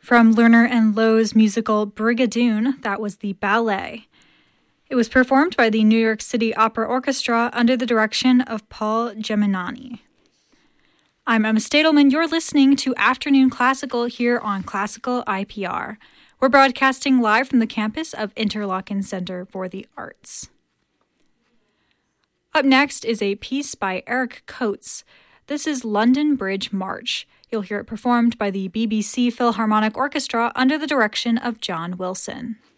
From Lerner and Lowe's musical Brigadoon, that was the ballet. It was performed by the New York City Opera Orchestra under the direction of Paul Gemmani. I'm Emma Stadelman. You're listening to Afternoon Classical here on Classical IPR. We're broadcasting live from the campus of Interlochen Center for the Arts. Up next is a piece by Eric Coates. This is London Bridge March. You'll hear it performed by the BBC Philharmonic Orchestra under the direction of John Wilson.